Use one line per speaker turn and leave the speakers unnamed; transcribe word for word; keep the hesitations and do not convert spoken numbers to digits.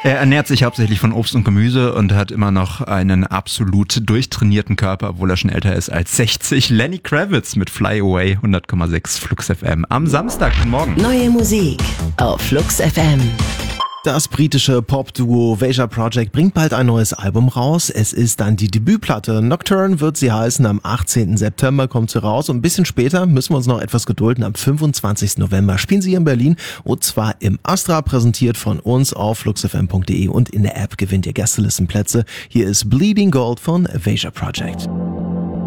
Er ernährt sich hauptsächlich von Obst und Gemüse und hat immer noch einen absolut durchtrainierten Körper, obwohl er schon älter ist als sechzig. Lenny Kravitz mit Fly Away, hundert Komma sechs Flux F M am Samstag. Guten Morgen.
Neue Musik auf Flux F M.
Das britische Pop-Duo Veja Project bringt bald ein neues Album raus. Es ist dann die Debütplatte. Nocturne wird sie heißen. Am achtzehnten September kommt sie raus. Und ein bisschen später müssen wir uns noch etwas gedulden. Am fünfundzwanzigsten November spielen sie in Berlin. Und zwar im Astra, präsentiert von uns auf fluxfm punkt de. Und in der App gewinnt ihr Gästelistenplätze. Hier ist Bleeding Gold von Veja Project.